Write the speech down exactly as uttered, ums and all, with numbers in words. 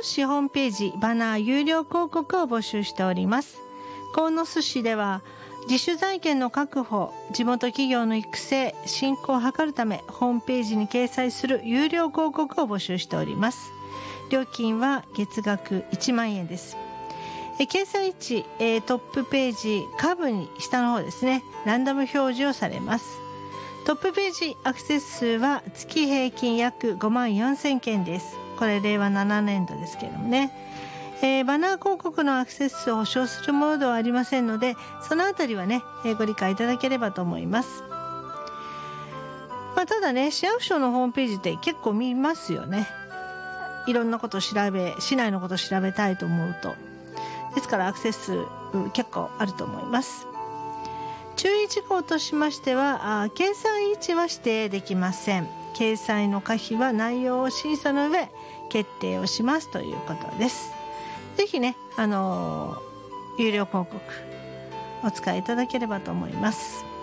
巣市ホームページバナー有料広告を募集しております。鴻巣市では自主財源の確保、地元企業の育成、振興を図るためホームページに掲載する有料広告を募集しております。料金は月額いちまんえんです。え掲載位置、えー、トップページ下部に下の方ですね、ランダム表示をされます。トップページアクセス数は月平均約ごまんよんせんけんです。これれいわななねんどですけれどもね、えー、バナー広告のアクセス数を保証するものではありませんので、そのあたりはね、えー、ご理解いただければと思います。まあ、ただね、市役所のホームページって結構見ますよね。いろんなことを調べ、市内のことを調べたいと思うと。ですからアクセス数、うん、結構あると思います。注意事項としましては、あ掲載位置は指定できません。掲載の可否は内容を審査の上決定をしますということです。ぜひね、あのー、有料広告お使いいただければと思います。